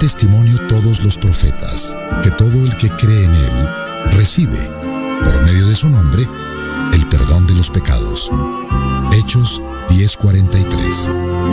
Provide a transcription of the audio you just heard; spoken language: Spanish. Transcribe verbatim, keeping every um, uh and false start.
testimonio todos los profetas, que todo el que cree en Él recibe, por medio de su nombre, el perdón de los pecados. Hechos diez cuarenta y tres.